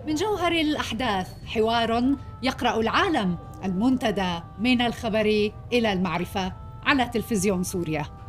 من جوهر الأحداث حوار يقرأ العالم، المنتدى من الخبر إلى المعرفة على تلفزيون سوريا.